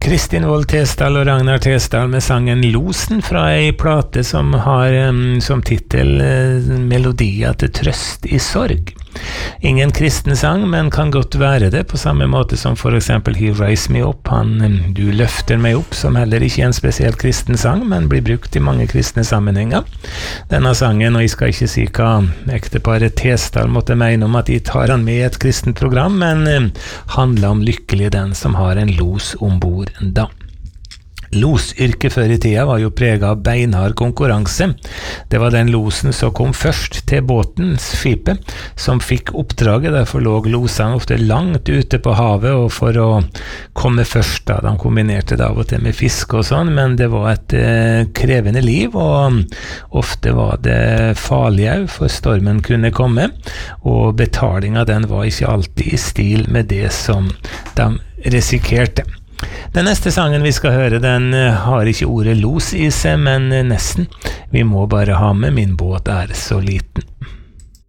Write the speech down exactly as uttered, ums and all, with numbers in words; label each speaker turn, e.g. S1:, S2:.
S1: Kristin Wold Tesdal og Ragnar Tesdal med sangen Losen fra ei plate som har um, som titel uh, Melodier til trøst i sorg. Ingen kristen sang, men kan godt være det, på samme måte som for eksempel He Raise Me Up, han um, Du løfter meg opp, som heller ikke er en spesiell kristen sang, men blir brukt i mange kristne sammenhenger. Denne sangen, og jeg skal ikke si hva ekteparet Tesdal måtte mene om at de tar han med i et kristent program, men um, handler om lykkelig den som har en los ombord da. Losyrket før i tida var jo preget av beinhard konkurranse. Det var den losen som kom først til båtens skipet som fikk oppdraget. Derfor lå losene ofte langt ute på havet, og for å komme først da, de kombinerte det av og til med fisk og sånn, men det var et eh, krevende liv, og ofte var det farlig òg, for stormen kunne komme, og betalinga den var ikke alltid i stil med det som de risikerte. Den neste sangen vi skal høre, den har ikke ordet los i seg, men nesten. Vi må bare ha med Min båt er så liten.